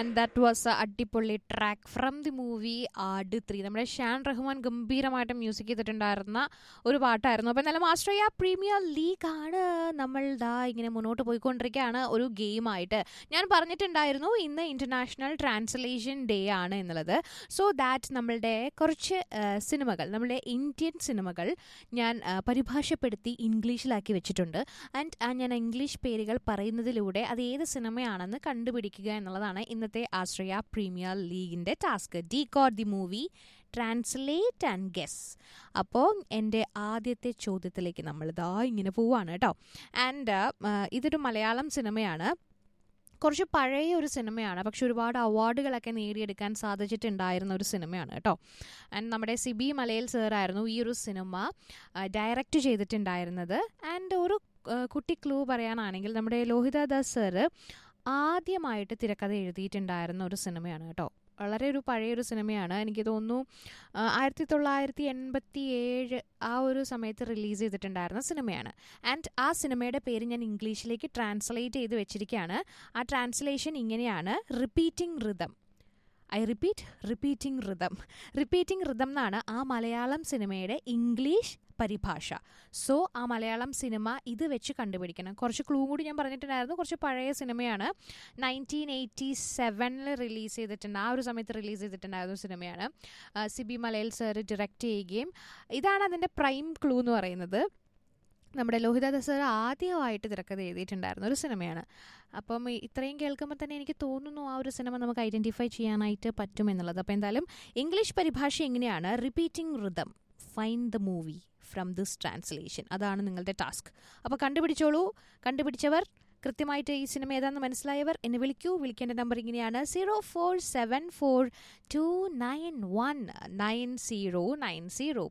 And that was A അടിപൊളി track from the movie ആട് 3. നമ്മുടെ ഷാൻ റഹ്മാൻ ഗംഭീരമായിട്ട് മ്യൂസിക് ചെയ്തിട്ടുണ്ടായിരുന്ന ഒരു പാട്ടായിരുന്നു. അപ്പോൾ എന്നാലും ആസ്ട്രേലിയ പ്രീമിയർ ലീഗാണ് നമ്മൾ ഇങ്ങനെ മുന്നോട്ട് പോയിക്കൊണ്ടിരിക്കുകയാണ് ഒരു ഗെയിമായിട്ട്. ഞാൻ പറഞ്ഞിട്ടുണ്ടായിരുന്നു ഇന്ന് ഇൻ്റർനാഷണൽ ട്രാൻസ്ലേഷൻ ഡേ ആണ് എന്നുള്ളത്. സോ ദാറ്റ് നമ്മളുടെ കുറച്ച് സിനിമകൾ, നമ്മളുടെ ഇന്ത്യൻ സിനിമകൾ ഞാൻ പരിഭാഷപ്പെടുത്തി ഇംഗ്ലീഷിലാക്കി വെച്ചിട്ടുണ്ട്. ആൻഡ് ഞാൻ ഇംഗ്ലീഷ് പേരുകൾ പറയുന്നതിലൂടെ അത് ഏത് സിനിമയാണെന്ന് കണ്ടുപിടിക്കുക എന്നുള്ളതാണ് ഇന്നത്തെ ആശ്രയ പ്രീമിയർ ലീഗിൻ്റെ task. Decode the movie, translate and guess. അപ്പോൾ എൻ്റെ ആദ്യത്തെ ചോദ്യത്തിലേക്ക് നമ്മൾ ഇങ്ങനെ പോവാണ് കേട്ടോ. ആൻഡ് ഇതൊരു മലയാളം സിനിമയാണ്. കുറച്ച് പഴയ ഒരു സിനിമയാണ്, പക്ഷെ ഒരുപാട് അവാർഡുകളൊക്കെ നേടിയെടുക്കാൻ സാധിച്ചിട്ടുണ്ടായിരുന്ന ഒരു സിനിമയാണ് കേട്ടോ. ആൻഡ് നമ്മുടെ സിബി മലയിൽ സാറായിരുന്നു ഈ ഒരു സിനിമ ഡയറക്റ്റ് ചെയ്തിട്ടുണ്ടായിരുന്നത്. ആൻഡ് ഒരു കുട്ടി ക്ലൂ പറയാനാണെങ്കിൽ നമ്മുടെ ലോഹിതദാസ് സാറ് ആദ്യമായിട്ട് തിരക്കഥ എഴുതിയിട്ടുണ്ടായിരുന്ന ഒരു സിനിമയാണ് കേട്ടോ. വളരെ ഒരു പഴയൊരു സിനിമയാണ്. എനിക്ക് തോന്നുന്നു 1987 ആ ഒരു സമയത്ത് റിലീസ് ചെയ്തിട്ടുണ്ടായിരുന്ന സിനിമയാണ്. ആൻഡ് ആ സിനിമയുടെ പേര് ഞാൻ ഇംഗ്ലീഷിലേക്ക് ട്രാൻസ്ലേറ്റ് ചെയ്ത് വെച്ചിരിക്കുകയാണ്. ആ ട്രാൻസ്ലേഷൻ ഇങ്ങനെയാണ്: repeating rhythm. I repeat, repeating rhythm. Repeating rhythm എന്നാണ് ആ മലയാളം സിനിമയുടെ ഇംഗ്ലീഷ് പരിഭാഷ. സോ ആ മലയാളം സിനിമ ഇത് വെച്ച് കണ്ടുപിടിക്കണം. കുറച്ച് ക്ലൂ കൂടി ഞാൻ പറഞ്ഞിട്ടുണ്ടായിരുന്നു. കുറച്ച് പഴയ സിനിമയാണ്. 1987 റിലീസ് ചെയ്തിട്ടുണ്ട്. ആ ഒരു സമയത്ത് റിലീസ് ചെയ്തിട്ടുണ്ടായിരുന്ന സിനിമയാണ്. സിബി മലയിൽ സാർ ഡയറക്റ്റ് ചെയ്യുകയും ഇതാണ് അതിൻ്റെ പ്രൈം ക്ലൂ എന്ന് പറയുന്നത്. നമ്മുടെ ലോഹിതദാസ് സാർ ആദ്യമായിട്ട് തിരക്കഥ എഴുതിയിട്ടുണ്ടായിരുന്ന ഒരു സിനിമയാണ്. അപ്പം ഇത്രയും കേൾക്കുമ്പോൾ തന്നെ എനിക്ക് തോന്നുന്നു ആ ഒരു സിനിമ നമുക്ക് ഐഡൻറ്റിഫൈ ചെയ്യാനായിട്ട് പറ്റുമെന്നുള്ളത്. അപ്പോൾ എന്തായാലും ഇംഗ്ലീഷ് പരിഭാഷ എങ്ങനെയാണ്? Repeating rhythm, find the movie from this translation. അതാണ് നിങ്ങളുടെ ടാസ്ക്. അപ്പോൾ കണ്ടുപിടിച്ചോളൂ. കണ്ടുപിടിച്ചവർ, കൃത്യമായിട്ട് ഈ സിനിമ ഏതാണെന്ന് മനസ്സിലായവർ എന്നെ വിളിക്കൂ. വിളിക്കേണ്ട നമ്പർ ഇങ്ങനെയാണ്: 0474219090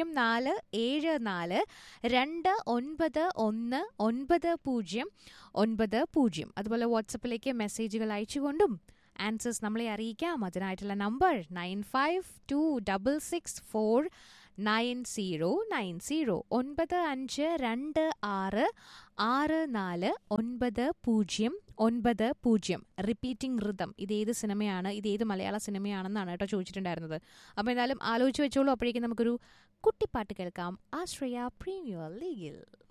0474291990. അതുപോലെ വാട്സപ്പിലേക്ക് മെസ്സേജുകൾ അയച്ചുകൊണ്ടും ആൻസേഴ്സ് നമ്മളെ അറിയിക്കാം. അതിനായിട്ടുള്ള നമ്പർ 9526649090 9526649090. റിപ്പീറ്റിംഗ് റിതം ഇതേത് സിനിമയാണ്, ഇതേത് മലയാള സിനിമയാണെന്നാണ് കേട്ടോ ചോദിച്ചിട്ടുണ്ടായിരുന്നത്. അപ്പോൾ എന്തായാലും ആലോചിച്ച് വെച്ചോളൂ. അപ്പോഴേക്കും നമുക്കൊരു കുട്ടിപ്പാട്ട് കേൾക്കാം ആശ്രയ പ്രീമിയർ ലീഗിൽ.